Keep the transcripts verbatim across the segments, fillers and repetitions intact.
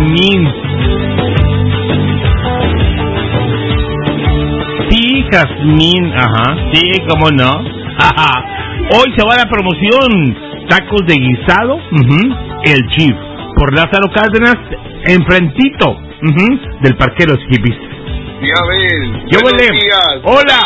jazmín. Sí, jazmín, ajá, sí, cómo no. Hoy se va a la promoción, tacos de guisado, uh-huh, el Chief, por Lázaro Cárdenas, enfrentito, uh-huh, del Parque de los Hippies. Ya ves, ¿Qué huele? Hola.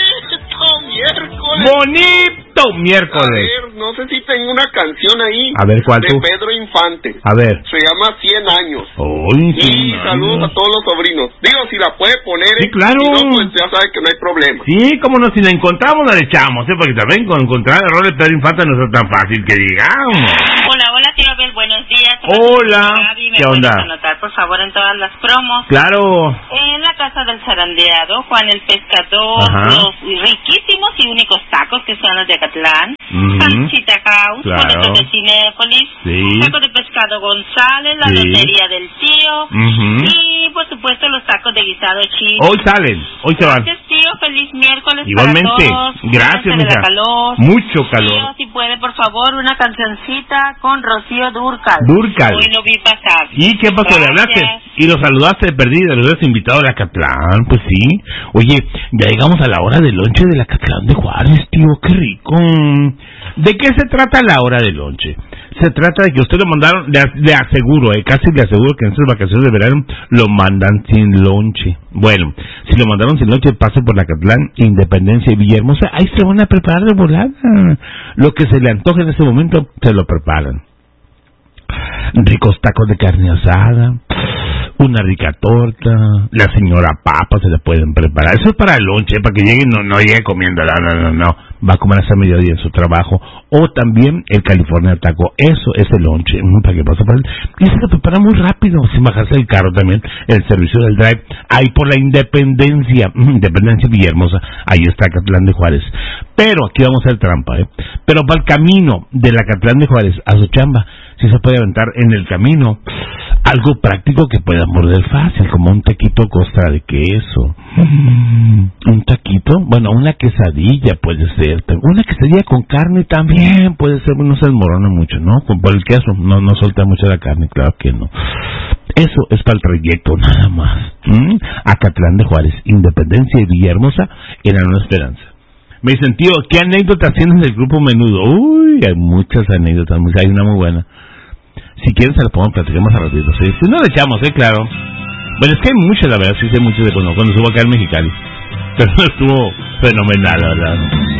Miércoles. Bonito miércoles. A ver, no sé si tengo una canción ahí. A ver, ¿cuál de tú? Pedro Infante. A ver. Se llama cien años. Uy, y saludos a todos los sobrinos. Digo, si la puede poner. Sí, claro. Si no, pues ya sabe que no hay problema. Sí, cómo no, si la encontramos la echamos, ¿eh? Porque también con encontrar el rol de Pedro Infante no es tan fácil que digamos. Hola, hola, tío Abel, buenos días. Hola. Gaby, ¿me ¿Qué onda? puedes anotar, por favor, en todas las promos? Claro. En la casa del zarandeado, Juan el Pescador, Ajá. los riquísimos y únicos tacos que son los de Acatlán, Uh-huh. Panchita House, Claro. boletos de Cinépolis, Sí. taco de pescado González, la Sí. lotería del tío, Uh-huh. y por supuesto los tacos de guisado chico. Hoy salen, hoy se van. Gracias, tío, feliz miércoles. Igualmente. Para todos. Gracias, Cuídense de mija. la calor. Mucho Tío, calor. si puede, por favor, una cancioncita con Rocío Dúrcal. Dúrcal. Hoy lo vi pasar. ¿Y qué pasó? ¿Le hablaste? Gracias. Y lo saludaste de perdida, lo habías invitado a la Acatlán, pues sí. Oye, ya llegamos a la hora del lonche de la Acatlán de Juárez, tío, qué rico. ¿De qué se trata la hora del lonche? Se trata de que usted lo mandaron, le, le aseguro, eh, casi le aseguro que en estas vacaciones de verano lo mandan sin lonche. Bueno, si lo mandaron sin lonche, pase por la Acatlán, Independencia y Villahermosa, ahí se van a preparar de volada. Lo que se le antoje en ese momento, se lo preparan. Ricos tacos de carne asada, una rica torta, la señora papa se le pueden preparar. Eso es para el lonche, para que llegue y no, no llegue comiendo, no, no, no, no. Va a comer hasta mediodía en su trabajo. O también el California Taco, eso es el lonche, para que pase por él. Y se lo prepara muy rápido, sin bajarse del carro también, el servicio del drive, ahí por la Independencia, Independencia Villahermosa, ahí está Acatlán de Juárez. Pero aquí vamos a hacer trampa, ¿eh? Pero para el camino de la Acatlán de Juárez a su chamba, si se puede aventar en el camino algo práctico que pueda morder fácil, como un taquito costra de queso, mm, un taquito, bueno, una quesadilla puede ser, una quesadilla con carne también puede ser, no se desmorona mucho, ¿no? Con por el queso, no, no suelta mucho la carne, claro que no. Eso es para el trayecto, nada más. ¿Mm? Acatlán de Juárez, Independencia y Villahermosa, en la Nueva Esperanza. Me dicen, tío, ¿qué anécdotas tienes del grupo Menudo? Uy, hay muchas anécdotas, hay una muy buena. Si quieres se la podemos platicar más a ratito, ¿sí? Pues no le echamos, ¿eh? Claro. Bueno, es que hay muchas, la verdad, sí sé mucho de cuando, cuando subo acá en Mexicali. Pero estuvo fenomenal, la verdad.